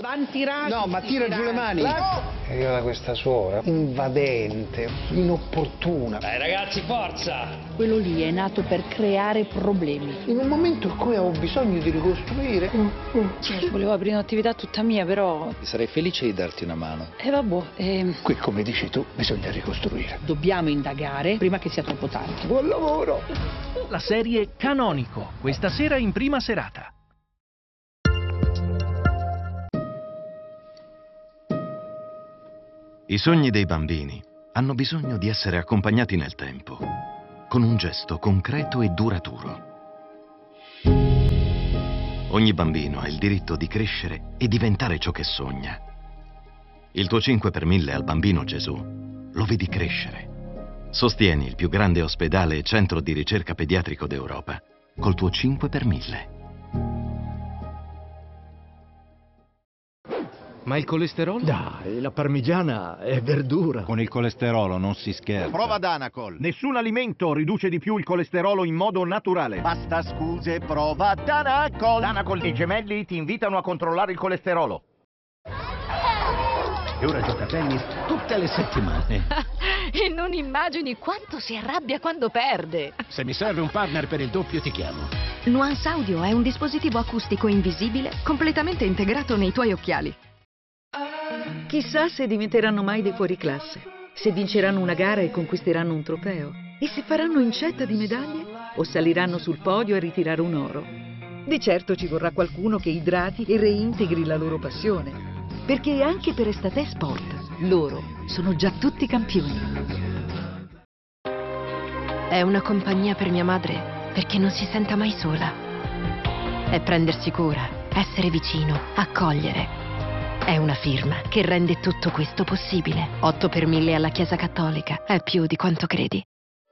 No, ma tira giù le mani. È arrivata questa suora, invadente, inopportuna. Dai ragazzi, forza! Quello lì è nato per creare problemi. In un momento in cui ho bisogno di ricostruire. Volevo aprire un'attività tutta mia, però... Sarei felice di darti una mano. Vabbè, Qui, come dici tu, bisogna ricostruire. dobbiamo indagare prima che sia troppo tardi. Buon lavoro! La serie Canonico, questa sera in prima serata. I sogni dei bambini hanno bisogno di essere accompagnati nel tempo, con un gesto concreto e duraturo. Ogni bambino ha il diritto di crescere e diventare ciò che sogna. Il tuo 5 per 1000 al bambino Gesù lo vedi crescere. Sostieni il più grande ospedale e centro di ricerca pediatrico d'Europa col tuo 5 per 1000. Ma il colesterolo? Dai, la parmigiana è verdura. Con il colesterolo non si scherza. Prova Danacol. Nessun alimento riduce di più il colesterolo in modo naturale. Basta scuse, prova Danacol. Danacol e Gemelli ti invitano a controllare il colesterolo. E ora gioca a tennis tutte le settimane. E non immagini quanto si arrabbia quando perde. Se mi serve un partner per il doppio ti chiamo. Nuance Audio è un dispositivo acustico invisibile completamente integrato nei tuoi occhiali. Chissà se diventeranno mai dei fuoriclasse, se vinceranno una gara e conquisteranno un trofeo, e se faranno incetta di medaglie o saliranno sul podio a ritirare un oro. Di certo ci vorrà qualcuno che idrati e reintegri la loro passione, perché anche per Estate Sport loro sono già tutti campioni. È una compagnia per mia madre perché non si senta mai sola. È prendersi cura, essere vicino, accogliere. È una firma che rende tutto questo possibile. 8 per 1000 alla Chiesa Cattolica. È più di quanto credi.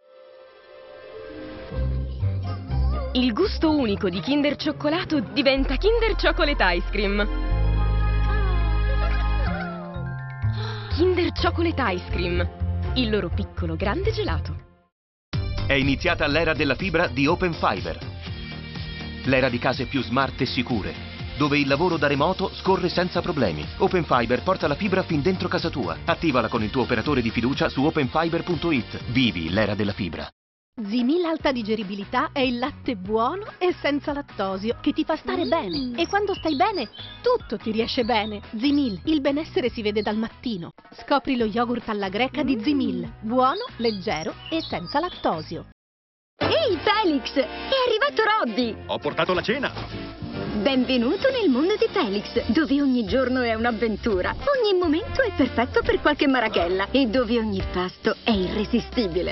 Il gusto unico di Kinder Cioccolato diventa Kinder Chocolate Ice Cream. Kinder Chocolate Ice Cream. Il loro piccolo grande gelato. È iniziata l'era della fibra di Open Fiber. L'era di case più smart e sicure, dove il lavoro da remoto scorre senza problemi. Open Fiber porta la fibra fin dentro casa tua. Attivala con il tuo operatore di fiducia su openfiber.it. Vivi l'era della fibra. Zimil Alta Digeribilità è il latte buono e senza lattosio che ti fa stare bene. E quando stai bene, tutto ti riesce bene. Zimil, il benessere si vede dal mattino. Scopri lo yogurt alla greca di Zimil. Buono, leggero e senza lattosio. Ehi Felix, è arrivato Roddy! Ho portato la cena! Benvenuto nel mondo di Felix, dove ogni giorno è un'avventura, ogni momento è perfetto per qualche marachella e dove ogni pasto è irresistibile.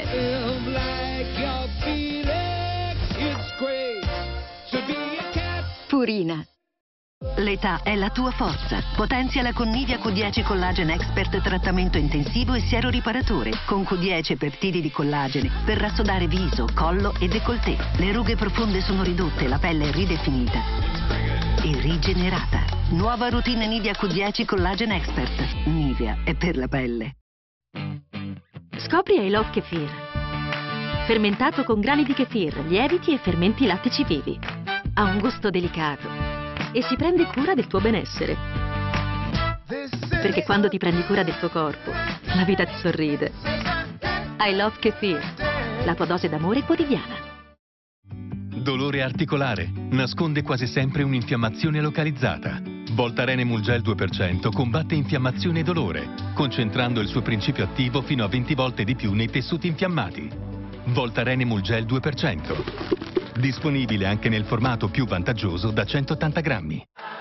Purina. L'età è la tua forza. Potenziala con Nivea Q10 Collagen Expert trattamento intensivo e siero riparatore, con Q10 e peptidi di collagene per rassodare viso, collo e décolleté. Le rughe profonde sono ridotte, la pelle è ridefinita e rigenerata. Nuova routine Nivea Q10 Collagen Expert. Nivea è per la pelle. Scopri I Love Kefir. Fermentato con grani di kefir, lieviti e fermenti lattici vivi. Ha un gusto delicato e si prende cura del tuo benessere. Perché quando ti prendi cura del tuo corpo, la vita ti sorride. I Love Kefir, la tua dose d'amore quotidiana. Dolore articolare. Nasconde quasi sempre un'infiammazione localizzata. Voltaren Emulgel 2% combatte infiammazione e dolore, concentrando il suo principio attivo fino a 20 volte di più nei tessuti infiammati. Voltaren Emulgel 2%. Disponibile anche nel formato più vantaggioso da 180 grammi.